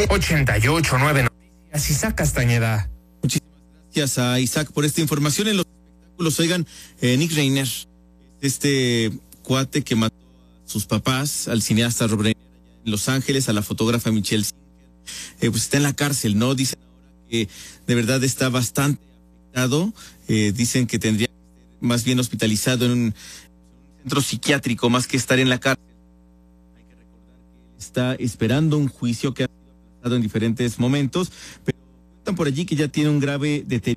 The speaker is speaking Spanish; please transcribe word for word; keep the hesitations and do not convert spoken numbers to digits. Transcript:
ochenta y ocho nueve Noticias, Isaac Castañeda. Muchísimas gracias a Isaac por esta información. En los espectáculos, oigan, eh, Nick Reiner, este cuate que mató a sus papás, al cineasta Rob Reiner en Los Ángeles, a la fotógrafa Michelle Singer, eh, pues está en la cárcel, ¿no? Dicen ahora que de verdad está bastante afectado, eh, dicen que tendría que ser más bien hospitalizado en un centro psiquiátrico más que estar en la cárcel. Hay que recordar que él está esperando un juicio que ha sido aplazado en diferentes momentos, pero cuentan por allí que ya tiene un grave deterioro